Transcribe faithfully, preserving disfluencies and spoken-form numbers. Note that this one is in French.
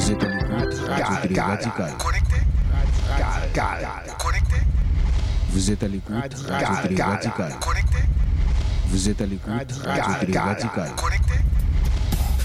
Vous êtes à l'écoute Radio Télé Radical. Vous êtes à l'écoute Radio Télé Radical. Vous êtes à l'écoute Radio Télé Radical.